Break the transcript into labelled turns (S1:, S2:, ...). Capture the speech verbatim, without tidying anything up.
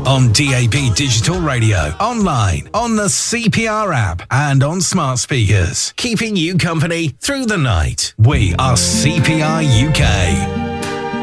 S1: On D A B Digital Radio, online, on the C P R app, and on smart speakers. Keeping you company through the night. We are C P R U K.